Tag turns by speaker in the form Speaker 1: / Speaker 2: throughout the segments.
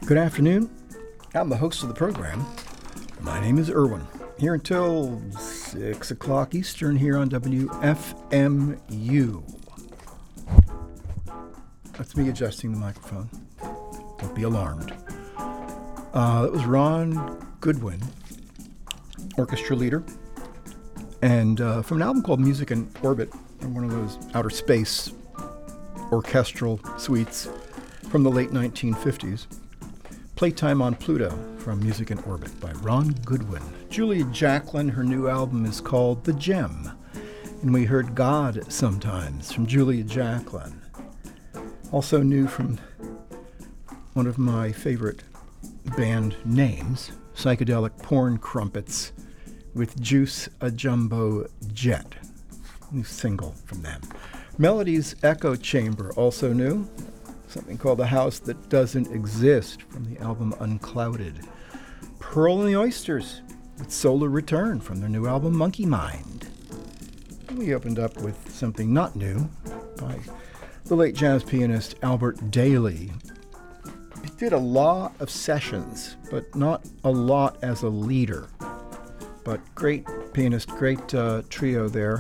Speaker 1: Good afternoon. I'm the host of the program. My name is Irwin. Here until 6 o'clock Eastern here on WFMU. That's me adjusting the microphone. Don't be alarmed. That was Ron Goodwin, orchestra leader, and from an album called Music in Orbit, one of those outer space orchestral suites from the late 1950s. Playtime on Pluto from Music in Orbit by Ron Goodwin. Julia Jacklin, her new album is called The Gem, and we heard God Sometimes from Julia Jacklin. Also new from one of my favorite band names, Psychedelic Porn Crumpets, with Juice a Jumbo Jet. New single from them. Melody's Echo Chamber, also new. Something called The House That Doesn't Exist from the album Unclouded. Pearl and the Oysters with Solar Return from their new album Monkey Mind. We opened up with something not new by the late jazz pianist Albert Daly. He did a lot of sessions, but not a lot as a leader. But great pianist, great trio there.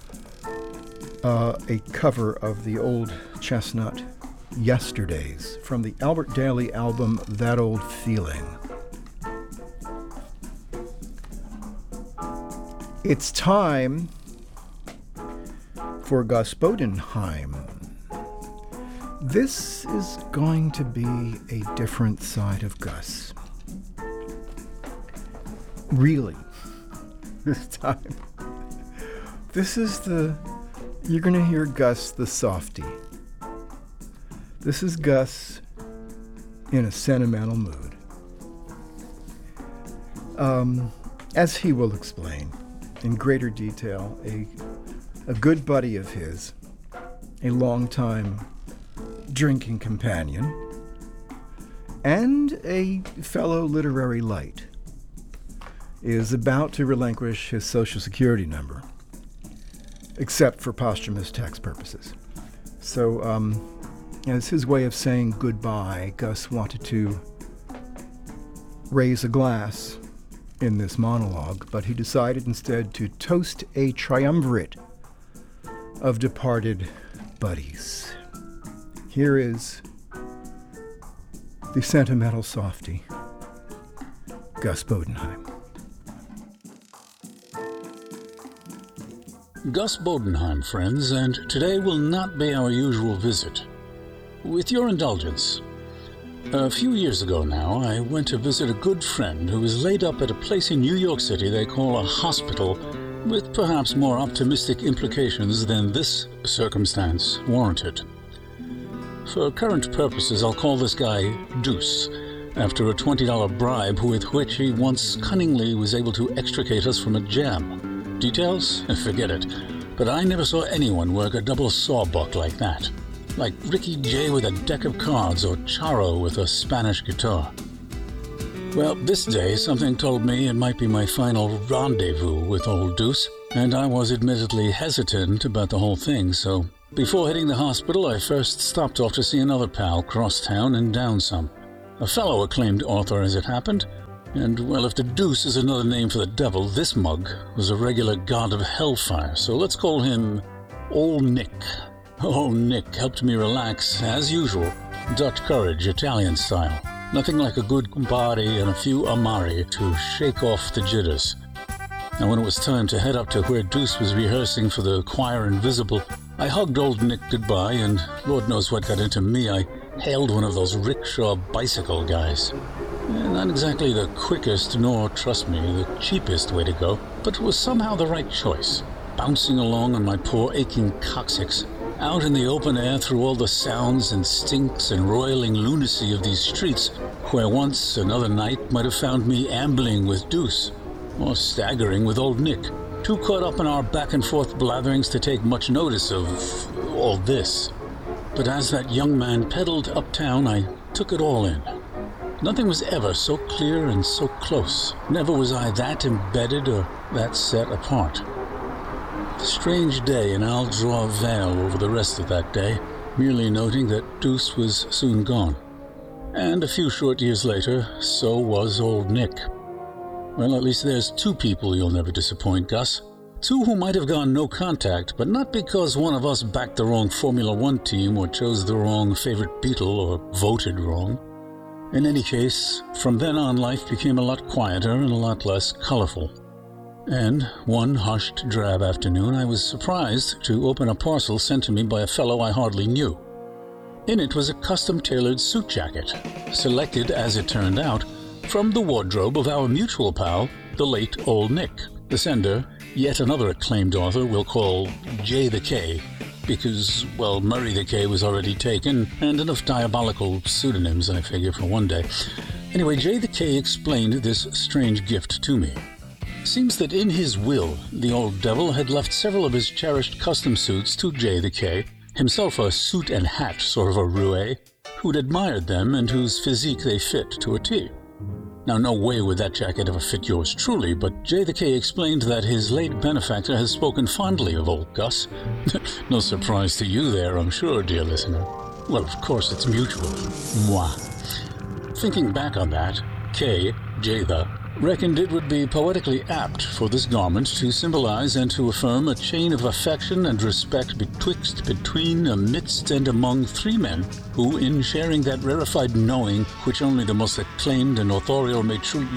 Speaker 1: A cover of the old chestnut Yesterdays from the Albert Daly album That Old Feeling. It's time for Gus Bodenheim. This is going to be a different side of Gus. Really, this time. You're going to hear Gus the softy. This is Gus in a sentimental mood. As he will explain in greater detail, a good buddy of his, a longtime drinking companion, and a fellow literary light, is about to relinquish his Social Security number, except for posthumous tax purposes. So, as his way of saying goodbye, Gus wanted to raise a glass in this monologue, but he decided instead to toast a triumvirate of departed buddies. Here is the sentimental softy, Gus Bodenheim.
Speaker 2: Gus Bodenheim, friends, and today will not be our usual visit. With your indulgence, a few years ago now, I went to visit a good friend who was laid up at a place in New York City they call a hospital, with perhaps more optimistic implications than this circumstance warranted. For current purposes, I'll call this guy Deuce, after a $20 bribe with which he once cunningly was able to extricate us from a jam. Details? Forget it. But I never saw anyone work a double sawbuck like that. Like Ricky Jay with a deck of cards or Charo with a Spanish guitar. Well, this day something told me it might be my final rendezvous with old Deuce, and I was admittedly hesitant about the whole thing, so before hitting the hospital, I first stopped off to see another pal cross town and down some. A fellow acclaimed author as it happened, and well, if the Deuce is another name for the devil, this mug was a regular god of hellfire, so let's call him Old Nick. Old Nick helped me relax, as usual, Dutch courage, Italian style. Nothing like a good Campari and a few Amari to shake off the jitters. And when it was time to head up to where Deuce was rehearsing for the Choir Invisible, I hugged old Nick goodbye, and Lord knows what got into me. I hailed one of those rickshaw bicycle guys. Not exactly the quickest, nor, trust me, the cheapest way to go, but it was somehow the right choice. Bouncing along on my poor aching coccyx, out in the open air through all the sounds and stinks and roiling lunacy of these streets, where once another night might have found me ambling with Deuce, or staggering with old Nick, too caught up in our back-and-forth blatherings to take much notice of all this. But as that young man pedaled uptown, I took it all in. Nothing was ever so clear and so close. Never was I that embedded or that set apart. Strange day, and I'll draw a veil over the rest of that day, merely noting that Deuce was soon gone. And a few short years later, so was old Nick. Well, at least there's two people you'll never disappoint, Gus. Two who might have gone no contact, but not because one of us backed the wrong Formula One team or chose the wrong favorite Beatle or voted wrong. In any case, from then on life became a lot quieter and a lot less colorful. And one hushed, drab afternoon, I was surprised to open a parcel sent to me by a fellow I hardly knew. In it was a custom-tailored suit jacket, selected, as it turned out, from the wardrobe of our mutual pal, the late Old Nick. The sender, yet another acclaimed author we'll call J the K, because, well, Murray the K was already taken, and enough diabolical pseudonyms, I figure, for one day. Anyway, J the K explained this strange gift to me. Seems that in his will, the old devil had left several of his cherished custom suits to J the K, himself a suit and hat sort of a roue, who'd admired them and whose physique they fit to a T. Now, no way would that jacket ever fit yours truly, but J the K explained that his late benefactor has spoken fondly of old Gus. No surprise to you there, I'm sure, dear listener. Well, of course, it's mutual. Moi. Thinking back on that, K, J the, reckoned it would be poetically apt for this garment to symbolize and to affirm a chain of affection and respect between, amidst, and among three men who, in sharing that rarefied knowing which only the most acclaimed and authorial may truly...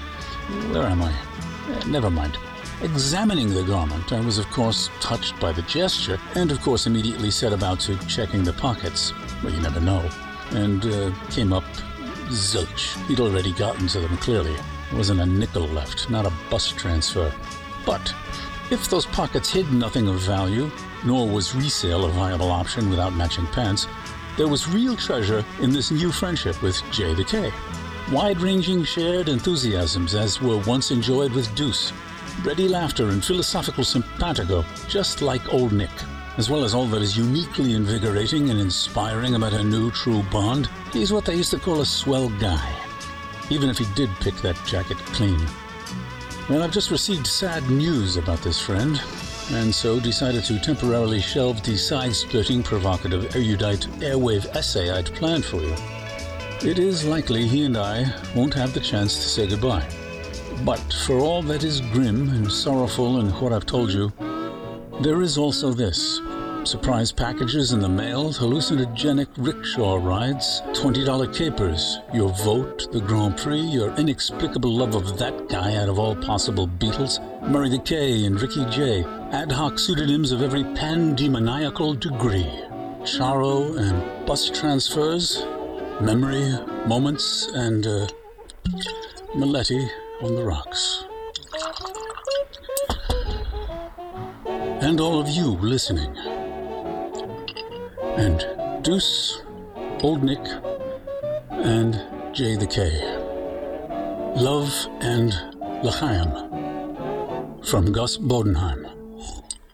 Speaker 2: Where am I? Never mind. Examining the garment, I was of course touched by the gesture, and of course immediately set about to checking the pockets. Well, you never know. And came up zilch. He'd already gotten to them, clearly. There wasn't a nickel left, not a bus transfer. But if those pockets hid nothing of value, nor was resale a viable option without matching pants, there was real treasure in this new friendship with J the K. Wide-ranging shared enthusiasms as were once enjoyed with Deuce. Ready laughter and philosophical simpatico, just like old Nick. As well as all that is uniquely invigorating and inspiring about a new true bond, he's what they used to call a swell guy. Even if he did pick that jacket clean. Well, I've just received sad news about this friend, and so decided to temporarily shelve the side-splitting, provocative, erudite airwave essay I'd planned for you. It is likely he and I won't have the chance to say goodbye. But for all that is grim and sorrowful in what I've told you, there is also this. Surprise packages in the mail, hallucinogenic rickshaw rides, $20 capers, your vote, the Grand Prix, your inexplicable love of that guy out of all possible Beatles, Murray the K and Ricky J, ad hoc pseudonyms of every pandemoniacal degree, Charo and bus transfers, memory, moments, and, Maletti on the rocks. And all of you listening. And Deuce, Old Nick, and J the K. Love and L'chaim from Gus Bodenheim.